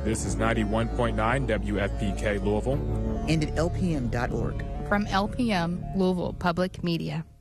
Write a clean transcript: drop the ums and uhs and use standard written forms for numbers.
This is 91.9 WFPK Louisville. And at lpm.org. From LPM Louisville Public Media.